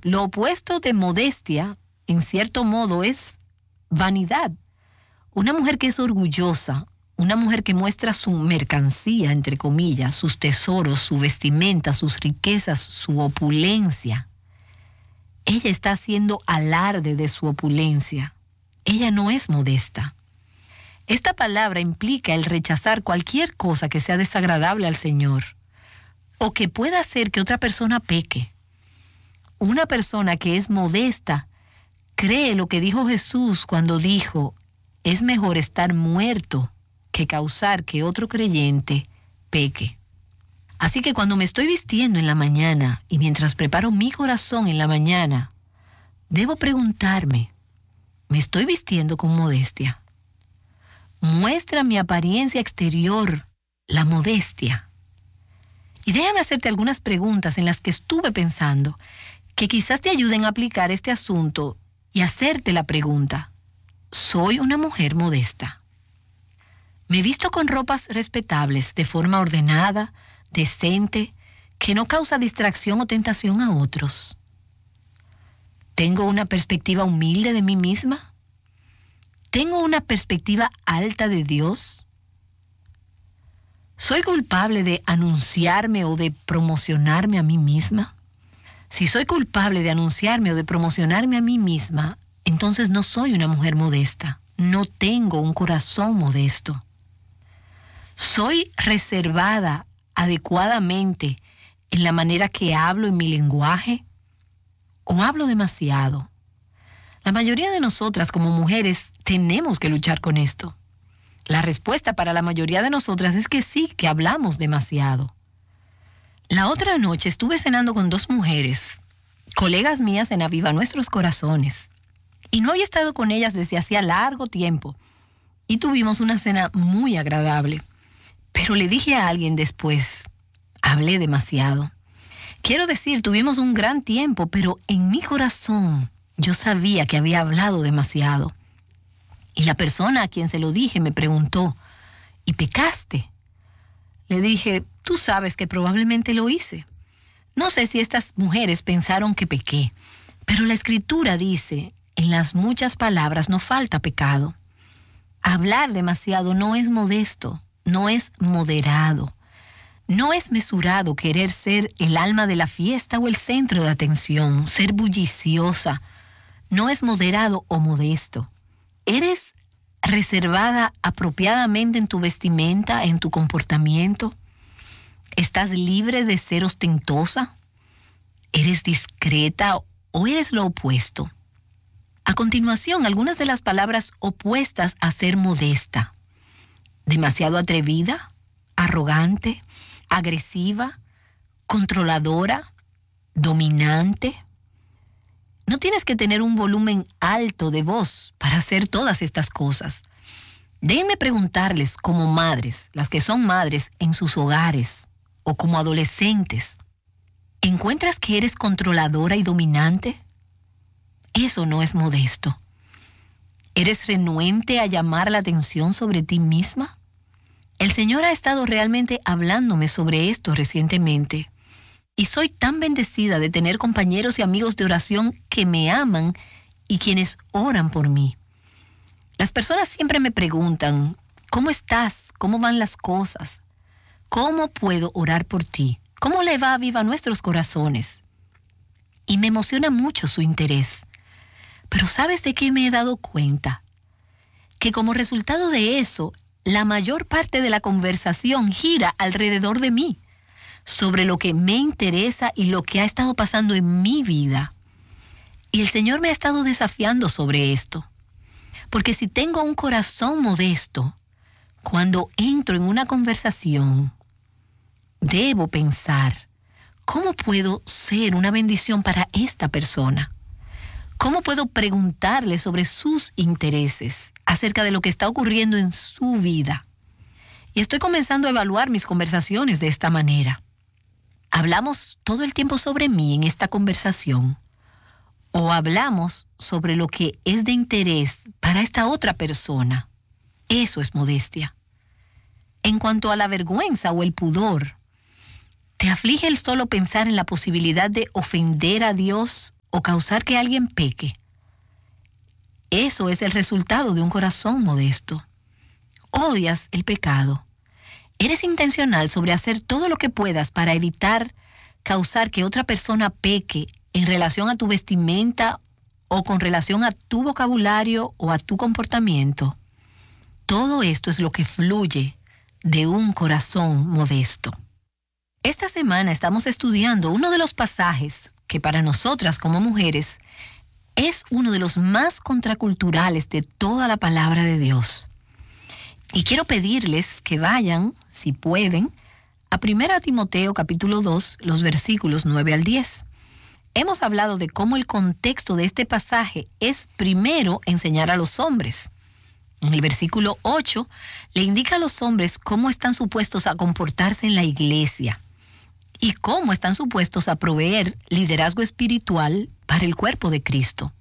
Lo opuesto de modestia, en cierto modo, es vanidad. Una mujer que es orgullosa, una mujer que muestra su mercancía, entre comillas, sus tesoros, su vestimenta, sus riquezas, su opulencia. Ella está haciendo alarde de su opulencia. Ella no es modesta. Esta palabra implica el rechazar cualquier cosa que sea desagradable al Señor o que pueda hacer que otra persona peque. Una persona que es modesta cree lo que dijo Jesús cuando dijo: es mejor estar muerto que causar que otro creyente peque. Así que cuando me estoy vistiendo en la mañana y mientras preparo mi corazón en la mañana, debo preguntarme: ¿me estoy vistiendo con modestia? ¿Muestra mi apariencia exterior la modestia? Y déjame hacerte algunas preguntas en las que estuve pensando, que quizás te ayuden a aplicar este asunto y hacerte la pregunta: ¿soy una mujer modesta? ¿Me visto con ropas respetables, de forma ordenada, decente, que no causa distracción o tentación a otros? ¿Tengo una perspectiva humilde de mí misma? ¿Tengo una perspectiva alta de Dios? ¿Soy culpable de anunciarme o de promocionarme a mí misma? Si soy culpable de anunciarme o de promocionarme a mí misma, entonces no soy una mujer modesta. No tengo un corazón modesto. ¿Soy reservada adecuadamente en la manera que hablo en mi lenguaje? ¿O hablo demasiado? La mayoría de nosotras como mujeres tenemos que luchar con esto. La respuesta para la mayoría de nosotras es que sí, que hablamos demasiado. La otra noche estuve cenando con dos mujeres, colegas mías en Aviva Nuestros Corazones, y no había estado con ellas desde hacía largo tiempo, y tuvimos una cena muy agradable. Pero le dije a alguien después: hablé demasiado. Quiero decir, tuvimos un gran tiempo, pero en mi corazón yo sabía que había hablado demasiado. Y la persona a quien se lo dije me preguntó: ¿y pecaste? Le dije: tú sabes que probablemente lo hice. No sé si estas mujeres pensaron que pequé, pero la Escritura dice: en las muchas palabras no falta pecado. Hablar demasiado no es modesto, no es moderado. No es mesurado querer ser el alma de la fiesta o el centro de atención, ser bulliciosa. No es moderado o modesto. ¿Eres reservada apropiadamente en tu vestimenta, en tu comportamiento? ¿Estás libre de ser ostentosa? ¿Eres discreta o eres lo opuesto? A continuación, algunas de las palabras opuestas a ser modesta: demasiado atrevida, arrogante, agresiva, controladora, dominante. No tienes que tener un volumen alto de voz para hacer todas estas cosas. Déjenme preguntarles, como madres, las que son madres en sus hogares, o como adolescentes, ¿encuentras que eres controladora y dominante? Eso no es modesto. ¿Eres renuente a llamar la atención sobre ti misma? El Señor ha estado realmente hablándome sobre esto recientemente. Y soy tan bendecida de tener compañeros y amigos de oración que me aman y quienes oran por mí. Las personas siempre me preguntan: ¿cómo estás? ¿Cómo van las cosas? ¿Cómo puedo orar por ti? ¿Cómo le va a Aviva Nuestros Corazones? Y me emociona mucho su interés. Pero ¿sabes de qué me he dado cuenta? Que como resultado de eso, la mayor parte de la conversación gira alrededor de mí, sobre lo que me interesa y lo que ha estado pasando en mi vida. Y el Señor me ha estado desafiando sobre esto. Porque si tengo un corazón modesto, cuando entro en una conversación, debo pensar: ¿cómo puedo ser una bendición para esta persona? ¿Cómo puedo preguntarle sobre sus intereses, acerca de lo que está ocurriendo en su vida? Y estoy comenzando a evaluar mis conversaciones de esta manera. ¿Hablamos todo el tiempo sobre mí en esta conversación? ¿O hablamos sobre lo que es de interés para esta otra persona? Eso es modestia. En cuanto a la vergüenza o el pudor, ¿te aflige el solo pensar en la posibilidad de ofender a Dios o causar que alguien peque. Eso es el resultado de un corazón modesto. Odias el pecado. Eres intencional sobre hacer todo lo que puedas para evitar causar que otra persona peque en relación a tu vestimenta o con relación a tu vocabulario o a tu comportamiento. Todo esto es lo que fluye de un corazón modesto. Esta semana estamos estudiando uno de los pasajes que para nosotras como mujeres es uno de los más contraculturales de toda la palabra de Dios. Y quiero pedirles que vayan, si pueden, a 1 Timoteo capítulo 2, los versículos 9 al 10. Hemos hablado de cómo el contexto de este pasaje es primero enseñar a los hombres. En el versículo 8 le indica a los hombres cómo están supuestos a comportarse en la iglesia y cómo están supuestos a proveer liderazgo espiritual para el cuerpo de Cristo.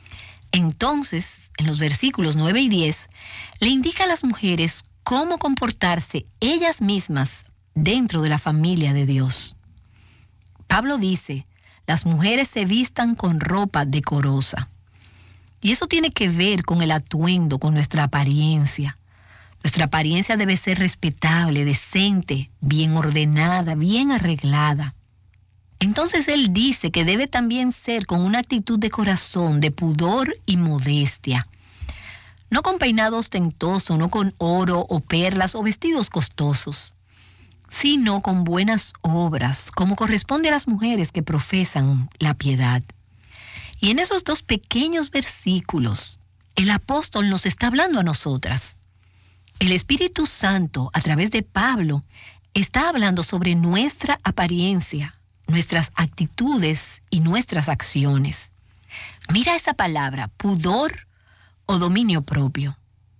Entonces, en los versículos 9 y 10, le indica a las mujeres cómo comportarse ellas mismas dentro de la familia de Dios. Pablo dice, las mujeres se vistan con ropa decorosa. Y eso tiene que ver con el atuendo, con nuestra apariencia. Nuestra apariencia debe ser respetable, decente, bien ordenada, bien arreglada. Entonces él dice que debe también ser con una actitud de corazón, de pudor y modestia. No con peinado ostentoso, no con oro o perlas o vestidos costosos, sino con buenas obras, como corresponde a las mujeres que profesan la piedad. Y en esos dos pequeños versículos, el apóstol nos está hablando a nosotras. El Espíritu Santo, a través de Pablo, está hablando sobre nuestra apariencia, nuestras actitudes y nuestras acciones. Mira esa palabra, pudor o dominio propio.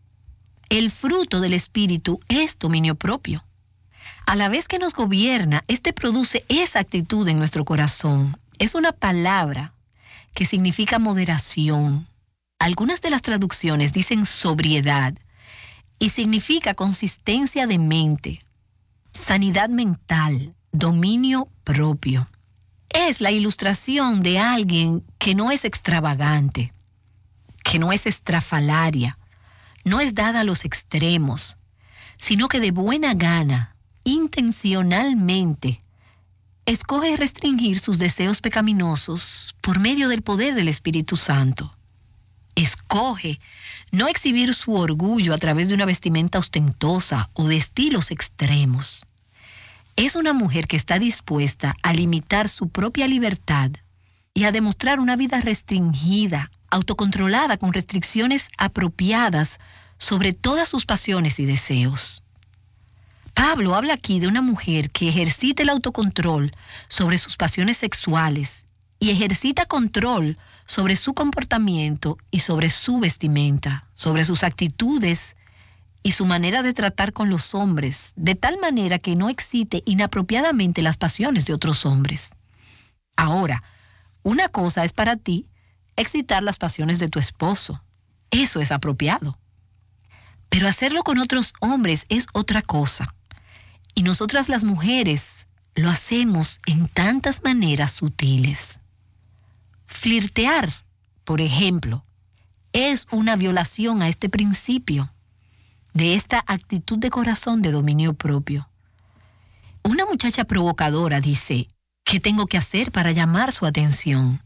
El fruto del Espíritu es dominio propio. A la vez que nos gobierna, este produce esa actitud en nuestro corazón. Es una palabra que significa moderación. Algunas de las traducciones dicen sobriedad y significa consistencia de mente, sanidad mental, dominio propio. Es la ilustración de alguien que no es extravagante, que no es estrafalaria, no es dada a los extremos, sino que de buena gana, intencionalmente, escoge restringir sus deseos pecaminosos por medio del poder del Espíritu Santo. Escoge no exhibir su orgullo a través de una vestimenta ostentosa o de estilos extremos. Es una mujer que está dispuesta a limitar su propia libertad y a demostrar una vida restringida, autocontrolada con restricciones apropiadas sobre todas sus pasiones y deseos. Pablo habla aquí de una mujer que ejercita el autocontrol sobre sus pasiones sexuales y ejercita control sobre su comportamiento y sobre su vestimenta, sobre sus actitudes y su manera de tratar con los hombres, de tal manera que no excite inapropiadamente las pasiones de otros hombres. Ahora, una cosa es para ti excitar las pasiones de tu esposo. Eso es apropiado. Pero hacerlo con otros hombres es otra cosa. Y nosotras las mujeres lo hacemos en tantas maneras sutiles. Flirtear, por ejemplo, es una violación a este principio, de esta actitud de corazón de dominio propio. Una muchacha provocadora dice, ¿qué tengo que hacer para llamar su atención?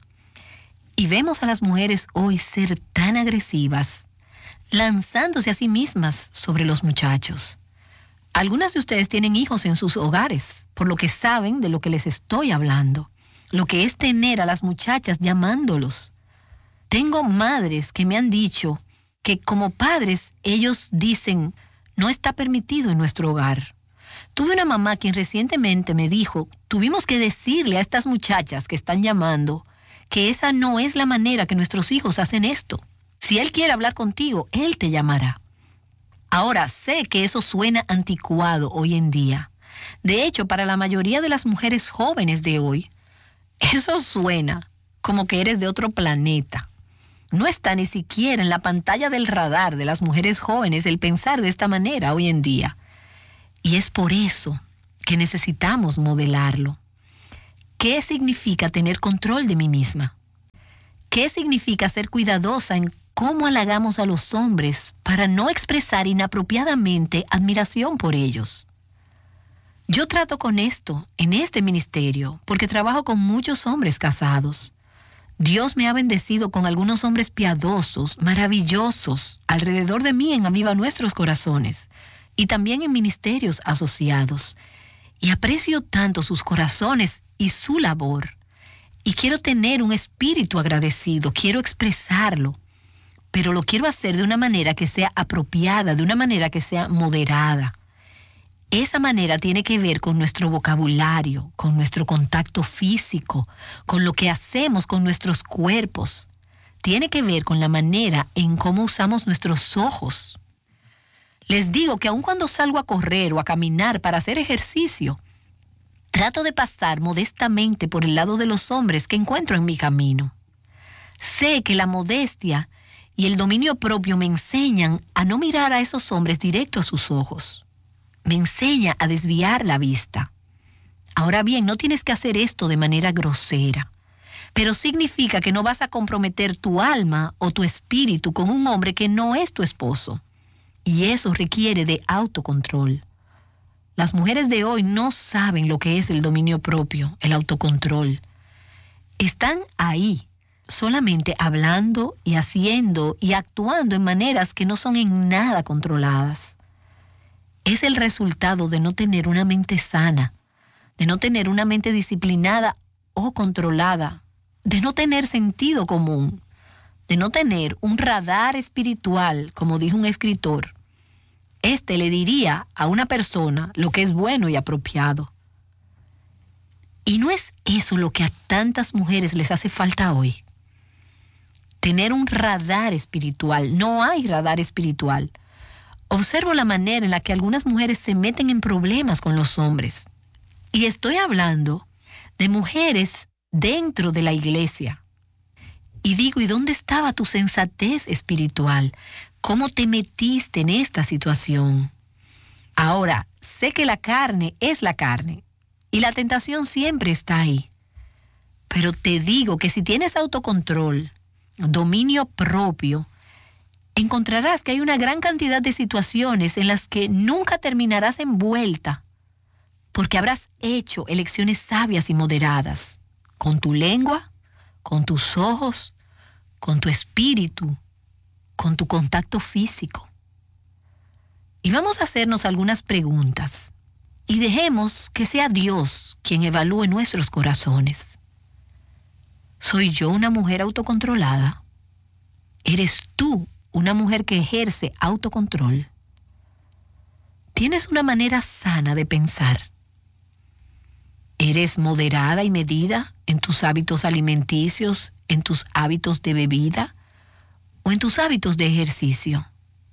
Y vemos a las mujeres hoy ser tan agresivas, lanzándose a sí mismas sobre los muchachos. Algunas de ustedes tienen hijos en sus hogares, por lo que saben de lo que les estoy hablando, lo que es tener a las muchachas llamándolos. Tengo madres que me han dicho que como padres ellos dicen, no está permitido en nuestro hogar. Tuve una mamá quien recientemente me dijo, tuvimos que decirle a estas muchachas que están llamando que esa no es la manera que nuestros hijos hacen esto. Si él quiere hablar contigo, él te llamará. Ahora, sé que eso suena anticuado hoy en día. De hecho, para la mayoría de las mujeres jóvenes de hoy, eso suena como que eres de otro planeta. No está ni siquiera en la pantalla del radar de las mujeres jóvenes el pensar de esta manera hoy en día. Y es por eso que necesitamos modelarlo. ¿Qué significa tener control de mí misma? ¿Qué significa ser cuidadosa en cómo halagamos a los hombres para no expresar inapropiadamente admiración por ellos? Yo trato con esto en este ministerio porque trabajo con muchos hombres casados. Dios me ha bendecido con algunos hombres piadosos, maravillosos, alrededor de mí en Aviva Nuestros Corazones y también en ministerios asociados. Y aprecio tanto sus corazones y su labor. Y quiero tener un espíritu agradecido, quiero expresarlo, pero lo quiero hacer de una manera que sea apropiada, de una manera que sea moderada. Esa manera tiene que ver con nuestro vocabulario, con nuestro contacto físico, con lo que hacemos con nuestros cuerpos. Tiene que ver con la manera en cómo usamos nuestros ojos. Les digo que aun cuando salgo a correr o a caminar para hacer ejercicio, trato de pasar modestamente por el lado de los hombres que encuentro en mi camino. Sé que la modestia y el dominio propio me enseñan a no mirar a esos hombres directo a sus ojos. Me enseña a desviar la vista. Ahora bien, no tienes que hacer esto de manera grosera, pero significa que no vas a comprometer tu alma o tu espíritu con un hombre que no es tu esposo. Y eso requiere de autocontrol. Las mujeres de hoy no saben lo que es el dominio propio, el autocontrol. Están ahí, solamente hablando y haciendo y actuando en maneras que no son en nada controladas. Es el resultado de no tener una mente sana, de no tener una mente disciplinada o controlada, de no tener sentido común, de no tener un radar espiritual, como dijo un escritor. Este le diría a una persona lo que es bueno y apropiado. Y no es eso lo que a tantas mujeres les hace falta hoy. Tener un radar espiritual. No hay radar espiritual. Observo la manera en la que algunas mujeres se meten en problemas con los hombres. Y estoy hablando de mujeres dentro de la iglesia. Y digo, ¿y dónde estaba tu sensatez espiritual? ¿Cómo te metiste en esta situación? Ahora, sé que la carne es la carne. Y la tentación siempre está ahí. Pero te digo que si tienes autocontrol, dominio propio, encontrarás que hay una gran cantidad de situaciones en las que nunca terminarás envuelta, porque habrás hecho elecciones sabias y moderadas, con tu lengua, con tus ojos, con tu espíritu, con tu contacto físico. Y vamos a hacernos algunas preguntas, y dejemos que sea Dios quien evalúe nuestros corazones. ¿Soy yo una mujer autocontrolada? ¿Eres tú una mujer que ejerce autocontrol? ¿Tienes una manera sana de pensar? ¿Eres moderada y medida en tus hábitos alimenticios, en tus hábitos de bebida o en tus hábitos de ejercicio?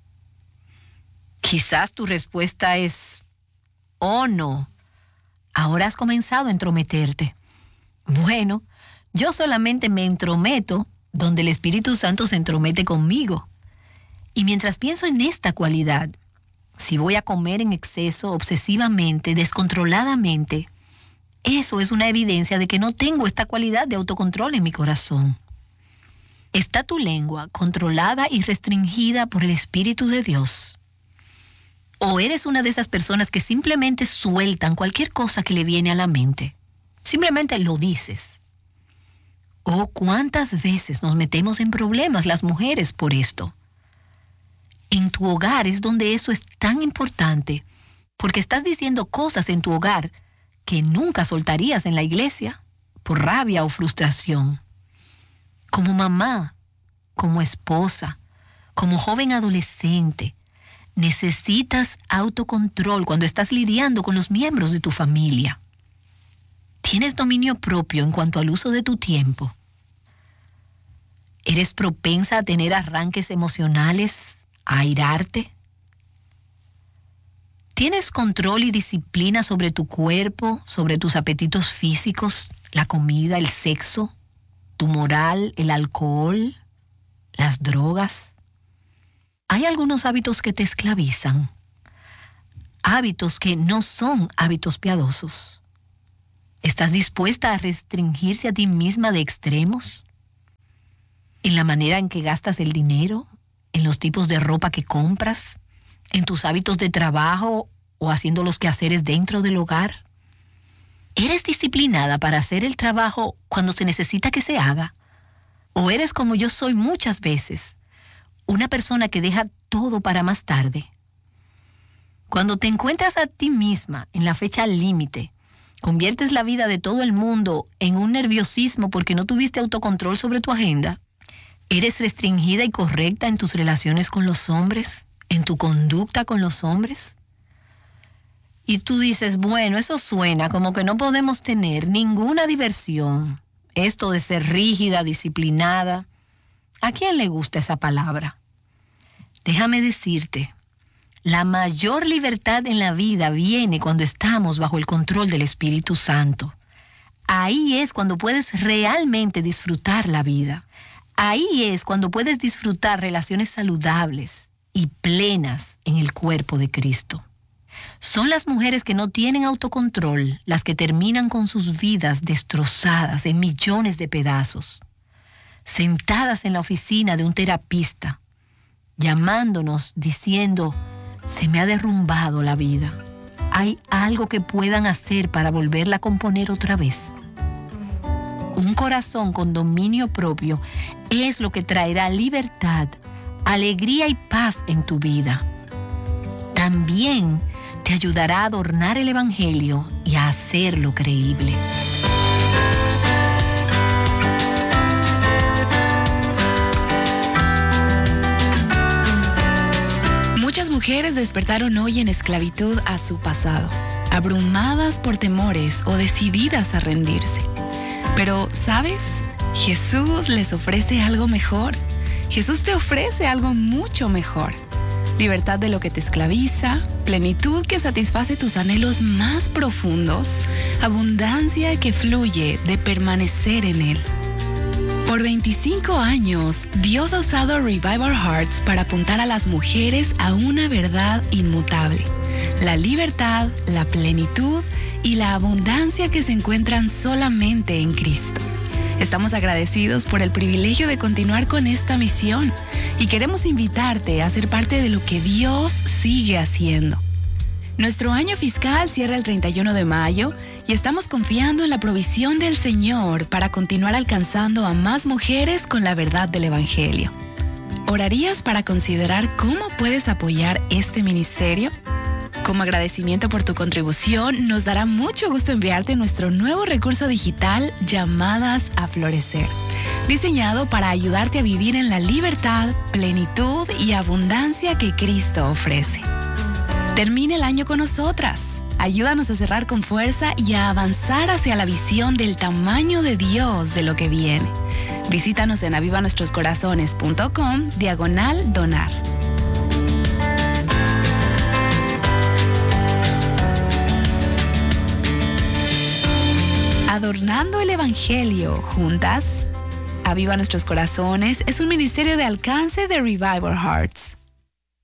Quizás tu respuesta es, oh no, ahora has comenzado a entrometerte. Bueno, yo solamente me entrometo donde el Espíritu Santo se entromete conmigo. Y mientras pienso en esta cualidad, si voy a comer en exceso, obsesivamente, descontroladamente, eso es una evidencia de que no tengo esta cualidad de autocontrol en mi corazón. ¿Está tu lengua controlada y restringida por el Espíritu de Dios? ¿O eres una de esas personas que simplemente sueltan cualquier cosa que le viene a la mente? Simplemente lo dices. ¿O cuántas veces nos metemos en problemas las mujeres por esto? En tu hogar es donde eso es tan importante, porque estás diciendo cosas en tu hogar que nunca soltarías en la iglesia por rabia o frustración. Como mamá, como esposa, como joven adolescente, necesitas autocontrol cuando estás lidiando con los miembros de tu familia. ¿Tienes dominio propio en cuanto al uso de tu tiempo? ¿Eres propensa a tener arranques emocionales, a airarte? ¿Tienes control y disciplina sobre tu cuerpo, sobre tus apetitos físicos, la comida, el sexo, tu moral, el alcohol, las drogas? Hay algunos hábitos que te esclavizan, hábitos que no son hábitos piadosos. ¿Estás dispuesta a restringirte a ti misma de extremos? en la manera en que gastas el dinero, en los tipos de ropa que compras, en tus hábitos de trabajo o haciendo los quehaceres dentro del hogar? ¿Eres disciplinada para hacer el trabajo cuando se necesita que se haga? ¿O eres como yo soy muchas veces, una persona que deja todo para más tarde? Cuando te encuentras a ti misma en la fecha límite, conviertes la vida de todo el mundo en un nerviosismo porque no tuviste autocontrol sobre tu agenda. ¿Eres restringida y correcta en tus relaciones con los hombres? ¿En tu conducta con los hombres? Y tú dices, bueno, eso suena como que no podemos tener ninguna diversión. Esto de ser rígida, disciplinada. ¿A quién le gusta esa palabra? Déjame decirte, la mayor libertad en la vida viene cuando estamos bajo el control del Espíritu Santo. Ahí es cuando puedes realmente disfrutar la vida. Ahí es cuando puedes disfrutar relaciones saludables y plenas en el cuerpo de Cristo. Son las mujeres que no tienen autocontrol las que terminan con sus vidas destrozadas en millones de pedazos, sentadas en la oficina de un terapista, llamándonos diciendo, se me ha derrumbado la vida. ¿Hay algo que puedan hacer para volverla a componer otra vez? Un corazón con dominio propio es lo que traerá libertad, alegría y paz en tu vida. También te ayudará a adornar el Evangelio y a hacerlo creíble. Muchas mujeres despertaron hoy en esclavitud a su pasado, abrumadas por temores o decididas a rendirse. Pero, ¿sabes? Jesús les ofrece algo mejor. Jesús te ofrece algo mucho mejor. Libertad de lo que te esclaviza, plenitud que satisface tus anhelos más profundos, abundancia que fluye de permanecer en Él. Por 25 años, Dios ha usado Revival Hearts para apuntar a las mujeres a una verdad inmutable: la libertad, la plenitud y la abundancia que se encuentran solamente en Cristo. Estamos agradecidos por el privilegio de continuar con esta misión y queremos invitarte a ser parte de lo que Dios sigue haciendo. Nuestro año fiscal cierra el 31 de mayo y estamos confiando en la provisión del Señor para continuar alcanzando a más mujeres con la verdad del Evangelio. ¿Orarías para considerar cómo puedes apoyar este ministerio? Como agradecimiento por tu contribución, nos dará mucho gusto enviarte nuestro nuevo recurso digital Llamadas a Florecer, diseñado para ayudarte a vivir en la libertad, plenitud y abundancia que Cristo ofrece. Termina el año con nosotras. Ayúdanos a cerrar con fuerza y a avanzar hacia la visión del tamaño de Dios de lo que viene. Visítanos en avivanuestroscorazones.com/donar. Adornando el Evangelio juntas. Aviva Nuestros Corazones es un ministerio de alcance de Revival Hearts.